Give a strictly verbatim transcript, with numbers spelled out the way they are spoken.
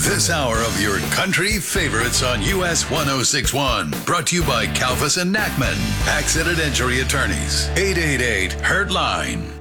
This hour of your country favorites on U S one oh six one. Brought to you by Calvis and Nackman. Accident Injury Attorneys. eight eight eight, Hurt Line.